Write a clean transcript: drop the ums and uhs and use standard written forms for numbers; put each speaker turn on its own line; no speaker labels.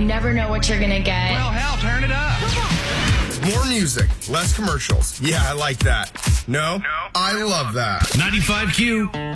never know what you're going to get.
Well, hell, turn it up.
More music, less commercials. Yeah, I like that. No? I love that.
95Q.